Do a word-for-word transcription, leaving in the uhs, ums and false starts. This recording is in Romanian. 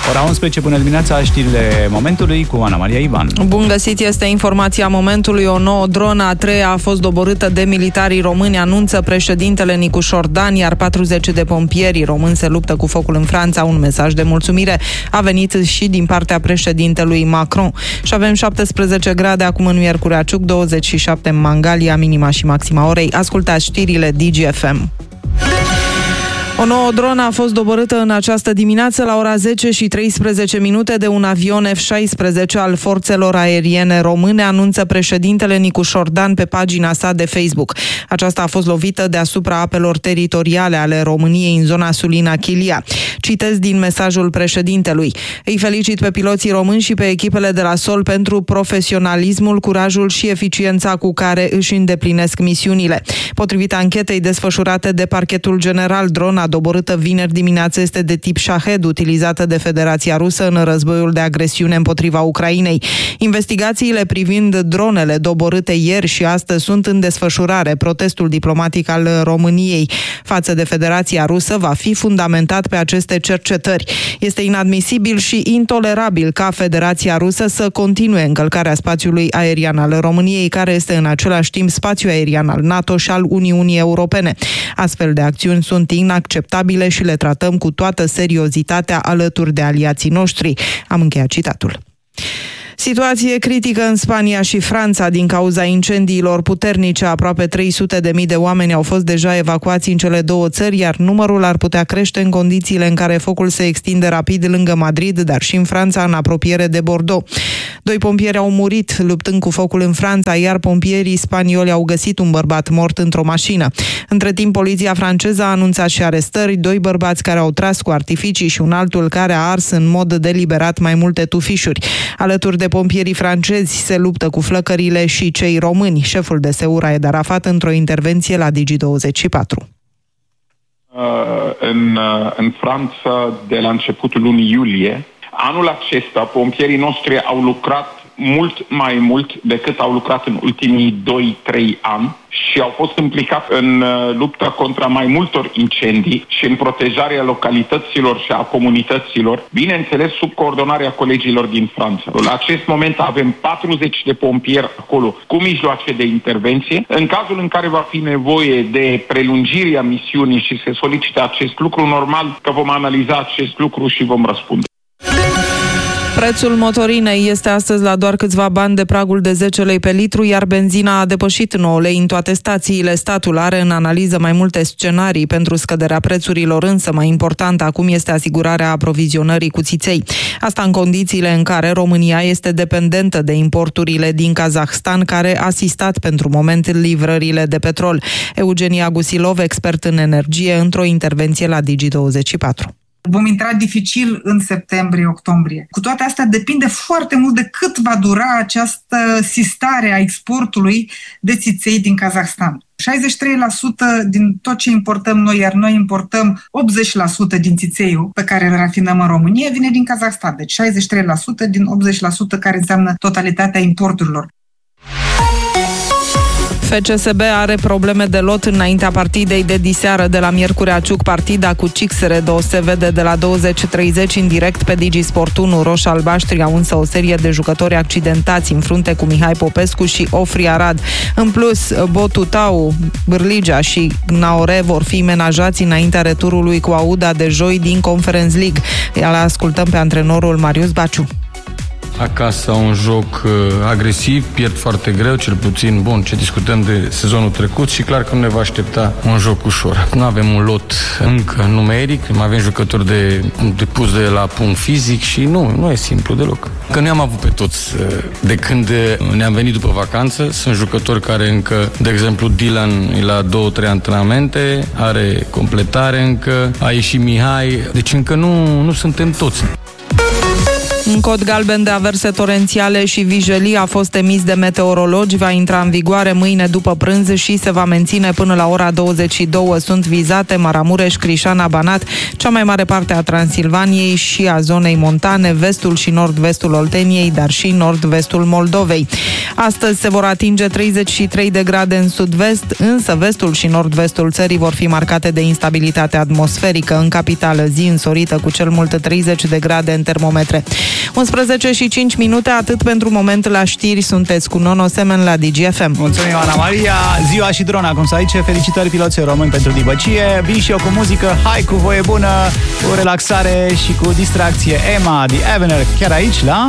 Ora unsprezece, bună dimineața, știrile momentului cu Ana Maria Ivan. Bun găsit, este informația momentului. O nouă dronă, a treia, a fost doborâtă de militarii români, anunță președintele Nicu Șordan, iar patruzeci de pompieri români se luptă cu focul în Franța. Un mesaj de mulțumire a venit și din partea președintelui Macron. Și avem șaptesprezece grade acum în Miercurea Ciuc, douăzeci și șapte în Mangalia, minima și maxima orei. Ascultați știrile D G F M. O nouă dronă a fost doborâtă în această dimineață la ora zece și treisprezece minute de un avion F șaisprezece al forțelor aeriene române, anunță președintele Nicu Șordan pe pagina sa de Facebook. Aceasta a fost lovită deasupra apelor teritoriale ale României în zona Sulina-Chilia. Citez din mesajul președintelui. Îi felicit pe piloții români și pe echipele de la sol pentru profesionalismul, curajul și eficiența cu care își îndeplinesc misiunile. Potrivit anchetei desfășurate de Parchetul General, drona doborâtă vineri dimineață este de tip Shahed, utilizată de Federația Rusă în războiul de agresiune împotriva Ucrainei. Investigațiile privind dronele doborâte ieri și astăzi sunt în desfășurare. Protestul diplomatic al României față de Federația Rusă va fi fundamentat pe aceste cercetări. Este inadmisibil și intolerabil ca Federația Rusă să continue încălcarea spațiului aerian al României, care este în același timp spațiu aerian al NATO și al Uniunii Europene. Astfel de acțiuni sunt inacceptabile și le tratăm cu toată seriozitatea alături de aliații noștri. Am încheiat citatul. Situație critică în Spania și Franța din cauza incendiilor puternice. Aproape trei sute de mii de oameni au fost deja evacuați în cele două țări, iar numărul ar putea crește în condițiile în care focul se extinde rapid lângă Madrid, dar și în Franța, în apropiere de Bordeaux. Doi pompieri au murit luptând cu focul în Franța, iar pompierii spanioli au găsit un bărbat mort într-o mașină. Între timp, poliția franceză a anunțat și arestări, doi bărbați care au tras cu artificii și un altul care a ars în mod deliberat mai multe tufișuri. Alături de pompierii francezi se luptă cu flăcările și cei români. Șeful de S E U, Raed Arafat, într-o intervenție la Digi douăzeci și patru. Uh, în, uh, în Franța, de la începutul lunii iulie, anul acesta, pompierii noștri au lucrat mult mai mult decât au lucrat în ultimii doi trei ani și au fost implicați în uh, lupta contra mai multor incendii și în protejarea localităților și a comunităților, bineînțeles sub coordonarea colegilor din Franța. La acest moment avem patruzeci de pompieri acolo cu mijloace de intervenție. În cazul în care va fi nevoie de prelungirea misiunii și se solicită acest lucru, normal că vom analiza acest lucru și vom răspunde. Prețul motorinei este astăzi la doar câțiva bani de pragul de zece lei pe litru, iar benzina a depășit nouă lei în toate stațiile. Statul are în analiză mai multe scenarii pentru scăderea prețurilor, însă mai important acum este asigurarea aprovizionării cu țiței. Asta în condițiile în care România este dependentă de importurile din Kazahstan, care a asistat pentru moment livrările de petrol. Eugenia Gusilov, expert în energie, într-o intervenție la Digi douăzeci și patru. Vom intra dificil în septembrie-octombrie. Cu toate astea depinde foarte mult de cât va dura această sistare a exportului de țiței din Kazahstan. șaizeci și trei la sută din tot ce importăm noi, iar noi importăm optzeci la sută din țițeiul pe care îl rafinăm în România, vine din Kazahstan. Deci șaizeci și trei la sută din optzeci la sută care înseamnă totalitatea importurilor. F C S B are probleme de lot înaintea partidei de diseară de la Miercurea Ciuc. Partida cu Cixredo se vede de la douăzeci treizeci în direct pe Digi Sport unu. Roș-albaștri au însă o serie de jucători accidentați în frunte cu Mihai Popescu și Ofri Arad. În plus, Botutau, Bârligea și Naore vor fi menajați înaintea returului cu Auda de joi din Conference League. Iar ascultăm pe antrenorul Marius Baciu. Acasă au un joc uh, agresiv, pierd foarte greu, cel puțin, bun, ce discutăm de sezonul trecut și clar că nu ne va aștepta un joc ușor. Nu avem un lot încă numeric, mai avem jucători de, de pus de la punct fizic și nu, nu e simplu deloc. Că nu am avut pe toți uh, de când ne-am venit după vacanță, sunt jucători care încă, de exemplu, Dylan e la două trei antrenamente, are completare încă, a ieșit Mihai, deci încă nu, nu suntem toți. Un cod galben de averse torențiale și vijelii a fost emis de meteorologi, va intra în vigoare mâine după prânz și se va menține până la ora douăzeci și două. Sunt vizate Maramureș, Crișana, Banat, cea mai mare parte a Transilvaniei și a zonei montane, vestul și nord-vestul Olteniei, dar și nord-vestul Moldovei. Astăzi se vor atinge treizeci și trei de grade în sud-vest, însă vestul și nord-vestul țării vor fi marcate de instabilitate atmosferică. În capitală, zi însorită cu cel mult treizeci de grade în termometre. unsprezece și cinci minute, atât pentru moment la știri. Sunteți cu Nono Semen la D G F M. Mulțumim, Ana Maria. Ziua și drona, cum să zice. Felicitări piloții români pentru dibăcie. Vin și eu cu muzică. Hai cu voie bună, cu relaxare și cu distracție. Emma, The Avener, chiar aici la...